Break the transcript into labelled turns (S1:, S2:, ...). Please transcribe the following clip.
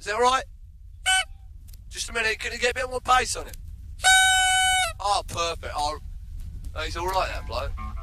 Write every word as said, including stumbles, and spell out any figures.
S1: Is that all right? Just a minute. Can you get a bit more bass on it? Oh, perfect. Oh, he's all right, that bloke.